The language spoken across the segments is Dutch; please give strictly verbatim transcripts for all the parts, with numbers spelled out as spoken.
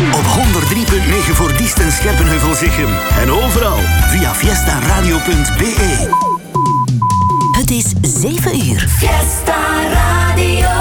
Op honderd drie punt negen voor Diest en Scherpenheuvel-Zichem. En overal via fiesta radio punt b e. Het is zeven uur. Fiesta Radio.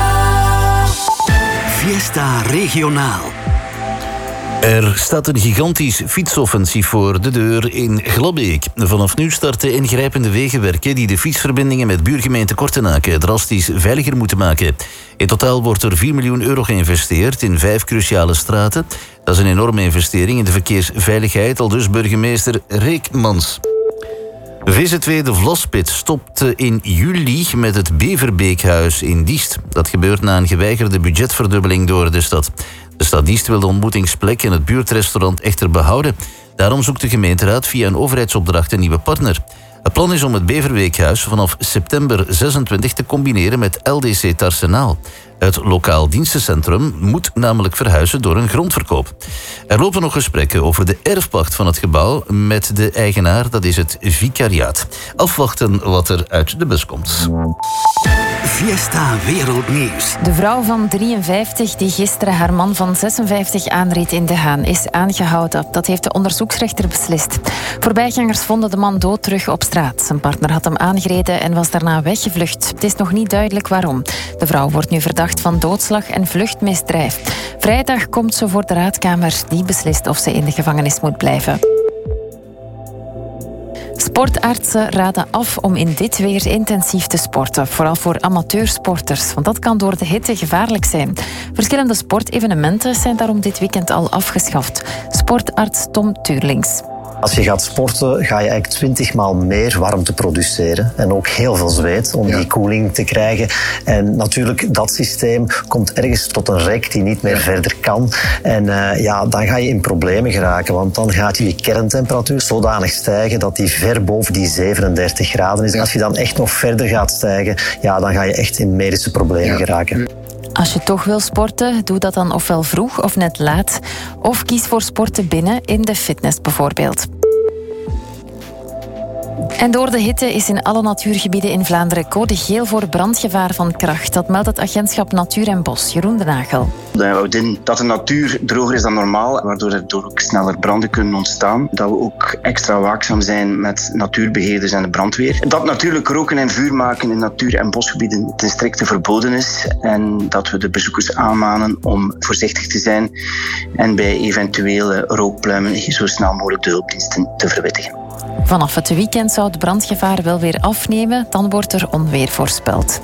Fiesta Regionaal. Er staat een gigantisch fietsoffensief voor de deur in Glabbeek. Vanaf nu starten ingrijpende wegenwerken die de fietsverbindingen met buurgemeente Kortenaken drastisch veiliger moeten maken. In totaal wordt er vier miljoen euro geïnvesteerd in vijf cruciale straten. Dat is een enorme investering in de verkeersveiligheid, aldus burgemeester Reekmans. V Z W De Vlaspit stopte in juli met het Beverbeekhuis in Diest. Dat gebeurt na een geweigerde budgetverdubbeling door de stad. De stad Diest wil de ontmoetingsplek en het buurtrestaurant echter behouden. Daarom zoekt de gemeenteraad via een overheidsopdracht een nieuwe partner. Het plan is om het Beverbeekhuis vanaf september zesentwintig te combineren met L D C Tarsenaal. Het lokaal dienstencentrum moet namelijk verhuizen door een grondverkoop. Er lopen nog gesprekken over de erfpacht van het gebouw met de eigenaar, dat is het vicariaat. Afwachten wat er uit de bus komt. Fiesta Wereldnieuws. De vrouw van drieënvijftig die gisteren haar man van zesenvijftig aanreed in De Haan is aangehouden. Dat heeft de onderzoeksrechter beslist. Voorbijgangers vonden de man dood terug op straat. Zijn partner had hem aangereden en was daarna weggevlucht. Het is nog niet duidelijk waarom. De vrouw wordt nu verdacht van doodslag en vluchtmisdrijf. Vrijdag komt ze voor de raadkamer. Die beslist of ze in de gevangenis moet blijven. Sportartsen raden af om in dit weer intensief te sporten. Vooral voor amateursporters, want dat kan door de hitte gevaarlijk zijn. Verschillende sportevenementen zijn daarom dit weekend al afgeschaft. Sportarts Tom Tuurlings. Als je gaat sporten, ga je eigenlijk twintig maal meer warmte produceren. En ook heel veel zweet om die koeling te krijgen. En natuurlijk, dat systeem komt ergens tot een rek die niet meer verder kan. En uh, ja, dan ga je in problemen geraken. Want dan gaat je kerntemperatuur zodanig stijgen dat die ver boven die zevenendertig graden is. En als je dan echt nog verder gaat stijgen, ja, dan ga je echt in medische problemen geraken. Als je toch wil sporten, doe dat dan ofwel vroeg of net laat. Of kies voor sporten binnen, in de fitness bijvoorbeeld. En door de hitte is in alle natuurgebieden in Vlaanderen code geel voor brandgevaar van kracht. Dat meldt het agentschap Natuur en Bos. Jeroen de Nagel. Dat houdt in dat de natuur droger is dan normaal, waardoor er door ook sneller branden kunnen ontstaan. Dat we ook extra waakzaam zijn met natuurbeheerders en de brandweer. Dat natuurlijk roken en vuur maken in natuur- en bosgebieden ten strikte verboden is. En dat we de bezoekers aanmanen om voorzichtig te zijn en bij eventuele rookpluimen zo snel mogelijk de hulpdiensten te verwittigen. Vanaf het weekend zou het brandgevaar wel weer afnemen, dan wordt er onweer voorspeld.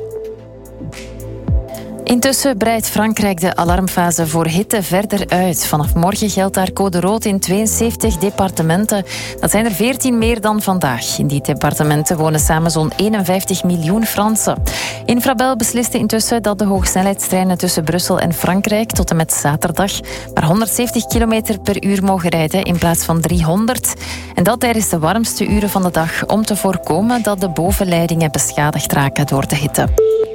Intussen breidt Frankrijk de alarmfase voor hitte verder uit. Vanaf morgen geldt daar code rood in tweeënzeventig departementen. Dat zijn er veertien meer dan vandaag. In die departementen wonen samen zo'n eenenvijftig miljoen Fransen. Infrabel besliste intussen dat de hoogsnelheidstreinen tussen Brussel en Frankrijk tot en met zaterdag maar honderdzeventig kilometer per uur mogen rijden in plaats van driehonderd. En dat tijdens de warmste uren van de dag om te voorkomen dat de bovenleidingen beschadigd raken door de hitte.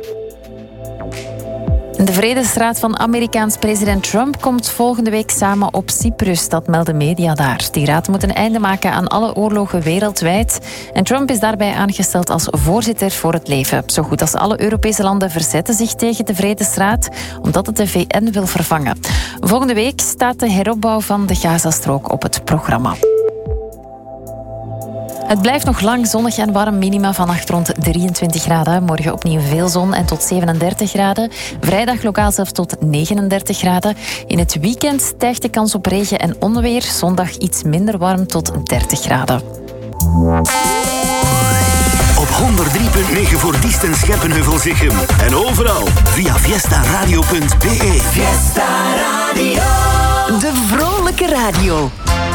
De Vredesraad van Amerikaans president Trump komt volgende week samen op Cyprus, dat melden media daar. Die raad moet een einde maken aan alle oorlogen wereldwijd. En Trump is daarbij aangesteld als voorzitter voor het leven. Zo goed als alle Europese landen verzetten zich tegen de Vredesraad, omdat het de V N wil vervangen. Volgende week staat de heropbouw van de Gazastrook op het programma. Het blijft nog lang zonnig en warm, minima vannacht rond drieëntwintig graden. Morgen opnieuw veel zon en tot zevenendertig graden. Vrijdag lokaal zelfs tot negenendertig graden. In het weekend stijgt de kans op regen en onweer. Zondag iets minder warm tot dertig graden. Op honderd drie punt negen voor Diest en Scherpenheuvel-Zichem. En overal via fiesta radio punt b e. Fiesta Radio. De vrolijke radio.